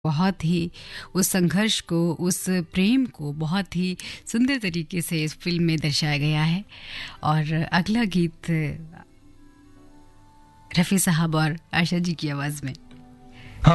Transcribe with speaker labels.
Speaker 1: बहुत ही उस संघर्ष को, उस प्रेम को बहुत ही सुंदर तरीके से इस फ़िल्म में दर्शाया गया है। और अगला गीत रफ़ी साहब और आशा जी की आवाज़ में।